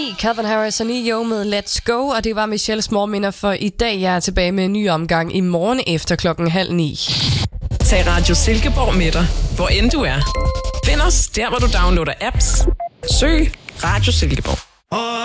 Calvin Harris og Nio med Let's Go, og det var Michelles morgenminder for i dag. Jeg er tilbage med en ny omgang i morgen efter 8:30. Tag Radio Silkeborg med dig, hvor end du er. Find os der, hvor du downloader apps. Søg Radio Silkeborg.